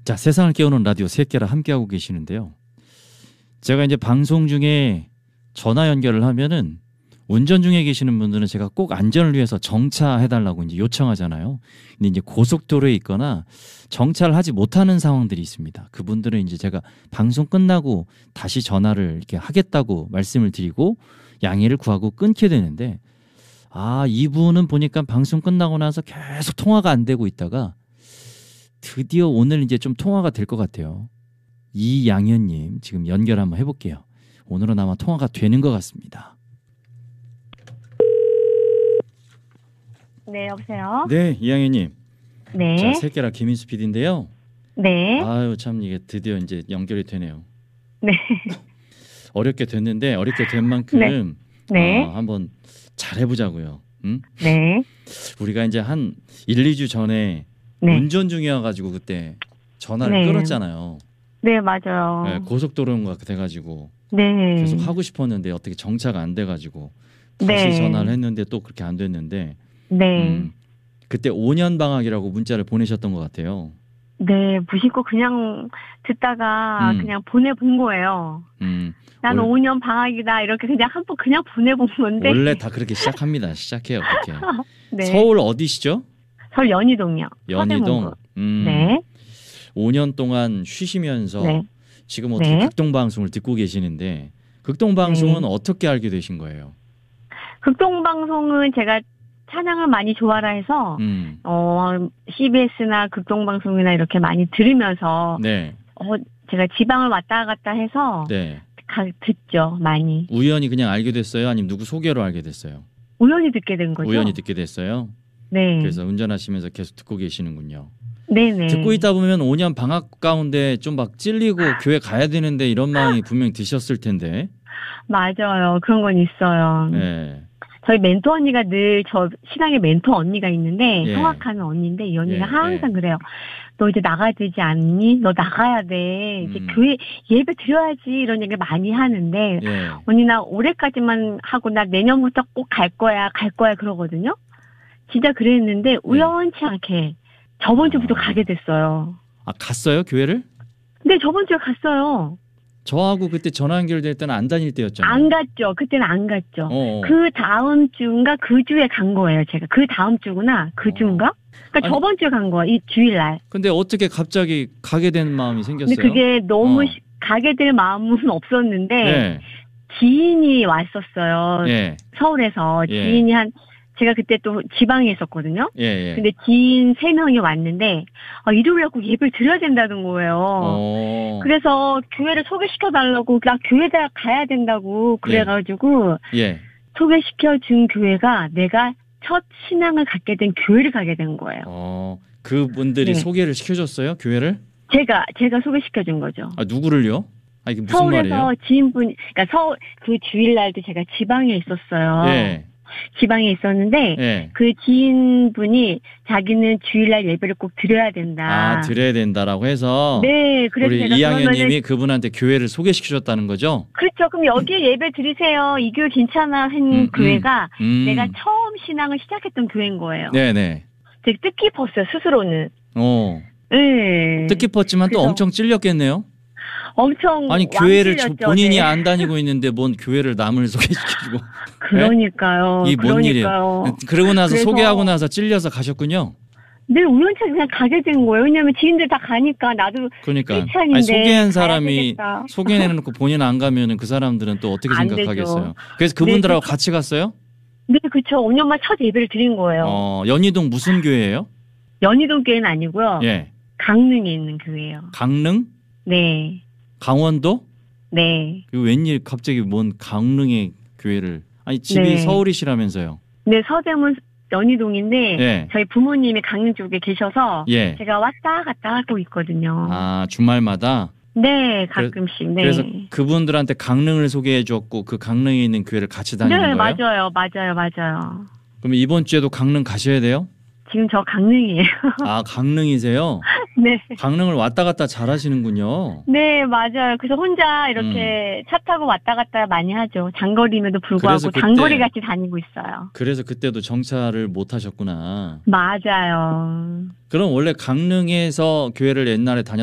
자, 세상을 깨우는 라디오 새끼라 함께하고 계시는데요. 제가 이제 방송 중에 전화 연결을 하면은 운전 중에 계시는 분들은 제가 꼭 안전을 위해서 정차해달라고 이제 요청하잖아요. 근데 이제 고속도로에 있거나 정차를 하지 못하는 상황들이 있습니다. 그분들은 이제 제가 방송 끝나고 다시 전화를 이렇게 하겠다고 말씀을 드리고 양해를 구하고 끊게 되는데, 이분은 보니까 방송 끝나고 나서 계속 통화가 안 되고 있다가 드디어 오늘 이제 좀 통화가 될 것 같아요. 이양현님 지금 연결 한번 해볼게요. 오늘은 아마 통화가 되는 것 같습니다. 네, 여보세요? 네, 이양현님. 네. 자, 새끼라 김인수 PD인데요. 네. 아유, 참 이게 드디어 이제 연결이 되네요. 네. 어렵게 됐는데 어렵게 된 만큼 네. 한번 잘해보자고요. 응? 네. 우리가 이제 한 1, 2주 전에 네. 운전 중이어가지고 그때 전화를 네. 끊었잖아요. 네, 맞아요. 네, 고속도로인가 돼가지고 네. 계속 하고 싶었는데 어떻게 정차가 안 돼가지고 다시 네. 전화를 했는데 또 그렇게 안 됐는데 네. 그때 5년 방학이라고 문자를 보내셨던 것 같아요. 네, 무심코 그냥 듣다가 그냥 보내본 거예요. 나는 5년 방학이다 이렇게 그냥 한번 그냥 보내본 건데. 원래 다 그렇게 시작합니다. 시작해요, 그렇게. 네. 서울 어디시죠? 서울 연희동이요. 연희동. 네. 5년 동안 쉬시면서 네. 지금 어떻게 네. 극동방송을 듣고 계시는데 극동방송은 네. 어떻게 알게 되신 거예요? 극동방송은 제가 찬양을 많이 좋아라 해서 CBS나 극동방송이나 이렇게 많이 들으면서 네. 제가 지방을 왔다 갔다 해서 네. 듣죠, 많이. 우연히 그냥 알게 됐어요? 아니면 누구 소개로 알게 됐어요? 우연히 듣게 된 거죠. 우연히 듣게 됐어요? 네. 그래서 운전하시면서 계속 듣고 계시는군요. 네네. 듣고 있다 보면 5년 방학 가운데 좀 막 찔리고 교회 가야 되는데 이런 마음이 분명히 드셨을 텐데. 맞아요. 그런 건 있어요. 네. 저희 멘토 언니가 늘 저 신앙의 멘토 언니가 있는데 예. 성악하는 언니인데 이 언니가 예, 항상 예. 그래요. 너 이제 나가야 되지 않니? 너 나가야 돼. 이제 교회 예배 드려야지 이런 얘기를 많이 하는데 예. 언니 나 올해까지만 하고 나 내년부터 꼭 갈 거야 그러거든요. 진짜 그랬는데 우연치 않게 저번 주부터 가게 됐어요. 갔어요? 교회를? 네, 저번 주에 갔어요. 저하고 그때 전화 연결될 때는 안 다닐 때였잖아요. 안 갔죠. 그때는 안 갔죠. 어어. 그 다음 주인가 그 주에 간 거예요. 제가 그 다음 주구나. 그 주인가? 그러니까 아니, 저번 주에 간 거예요. 이 주일날. 근데 어떻게 갑자기 가게 된 마음이 생겼어요? 근데 그게 너무 가게 될 마음은 없었는데 예. 지인이 왔었어요. 예. 서울에서 예. 지인이 제가 그때 또 지방에 있었거든요. 예. 예. 근데 지인 3명이 왔는데 일요일에 꼭 예배를 드려야 된다는 거예요. 그래서 교회를 소개시켜달라고 나 교회 가야 된다고 그래가지고 예. 소개시켜준 교회가 내가 첫 신앙을 갖게 된 교회를 가게 된 거예요. 그분들이 네. 소개를 시켜줬어요? 교회를? 제가 소개시켜준 거죠. 누구를요? 이게 무슨 서울에서 말이에요? 지인분이, 그러니까 그 주일날도 제가 지방에 있었어요. 예. 지방에 있었는데 예. 그 지인분이 자기는 주일날 예배를 꼭 드려야 된다. 드려야 된다라고 해서. 네, 그래서 우리 제가 이양현님이 그분한테 교회를 소개시켜줬다는 거죠? 그렇죠. 그럼 여기에 예배 드리세요. 이 교회 괜찮아 한 교회가 내가 처음 신앙을 시작했던 교회인 거예요. 네네. 되게 뜻깊었어요, 스스로는. 네. 뜻깊었지만 또 엄청 찔렸겠네요. 엄청 아니 교회를 왕찔렸죠, 본인이 네. 안 다니고 있는데 뭔 교회를 남을 소개시켜주고. 그러니까요. 이 뭔 일이에요? 그러고 나서 그래서 소개하고 나서 찔려서 가셨군요. 네, 우연치 그냥 가게 된 거예요. 왜냐면 지인들 다 가니까 나도 그러니까 크리스찬인데 소개한 사람이 가야 소개해놓고 본인 안 가면은 그 사람들은 또 어떻게 안 생각하겠어요? 되죠. 그래서 그분들하고 네, 같이 갔어요? 네, 그렇죠. 5년만 첫 예배를 드린 거예요. 연희동 무슨 교회예요? 연희동 교회는 아니고요. 예. 강릉에 있는 교회예요. 강릉? 네. 강원도? 네. 웬일 갑자기 뭔 강릉의 교회를? 아니 집이 네. 서울이시라면서요? 네, 서대문 연희동인데 예. 저희 부모님이 강릉 쪽에 계셔서 예. 제가 왔다 갔다 하고 있거든요. 주말마다? 네, 가끔씩. 네. 그래서 그분들한테 강릉을 소개해 줬고 그 강릉에 있는 교회를 같이 다니는 네, 거예요? 맞아요. 그럼 이번 주에도 강릉 가셔야 돼요? 지금 저 강릉이에요. 강릉이세요? 네. 강릉을 왔다 갔다 잘 하시는군요. 네, 맞아요. 그래서 혼자 이렇게 차 타고 왔다 갔다 많이 하죠. 장거리임에도 불구하고 그래서 장거리 같이 다니고 있어요. 그래서 그때도 정차를 못 하셨구나. 맞아요. 그럼 원래 강릉에서 교회를 옛날에